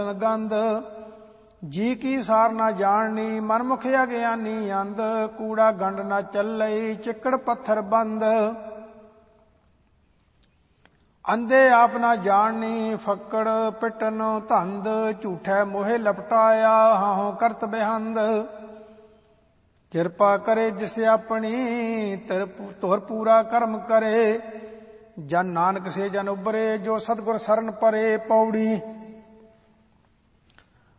ਗੰਧ। ਜੀ ਕੀ ਸਾਰ ਨਾ ਜਾਣਨੀ ਮਨ ਮੁਖ ਅਗਿਆਨੀ ਅੰਧ। ਕੂੜਾ ਗੰਢ ਨਾ ਚੱਲਈ ਚਿੱਕੜ ਪੱਥਰ ਬੰਦ। ਅੰਧੇ ਆਪ ਨਾ ਜਾਣਨੀ ਫੱਕੜ ਪਿੱਟਨ ਧੰਦ। ਝੂਠੈ ਮੋਹਿ ਲਪਟਾਇਆ ਹਾਹੋਂ ਕਰਤ ਬੇਹੰਦ। ਕਿਰਪਾ ਕਰੇ ਜਿਸ ਆਪਣੀ ਤੁਰ ਪੂਰਾ ਕਰਮ ਕਰੇ। ਜਨ ਨਾਨਕ ਸੇ ਜਨ ਉਬਰੇ ਜੋ ਸਤਿਗੁਰ ਸਰਨ ਪਰੇ। ਪੌੜੀ।